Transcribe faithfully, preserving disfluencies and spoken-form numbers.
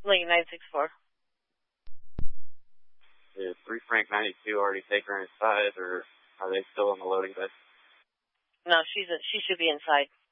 Lincoln nine six four. Did three Frank ninety-two already take her inside, or are they still in the loading bay? No, she's a, she should be inside.